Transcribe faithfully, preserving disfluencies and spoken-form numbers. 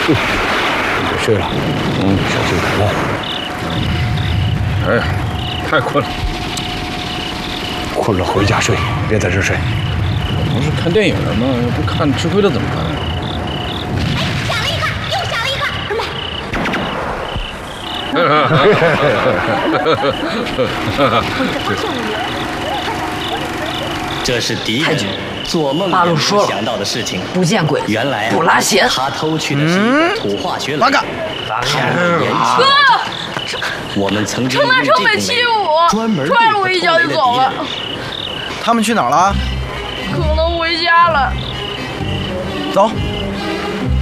别睡了，嗯，小心感冒。哎呀，太困了，困了回家睡，别在这睡。不是看电影吗？不看吃亏了怎么办？ 哎，想了一个，又想了一个， 这是敌人做梦也没想到的事情。 不见鬼！ 原来不拉弦， 他偷去的是一个土化学雷。 八嘎！ 哥，我们曾经程大成没欺负我， 专门踹了我一脚就走了。 他们去哪儿了？ 可能回家了。 走。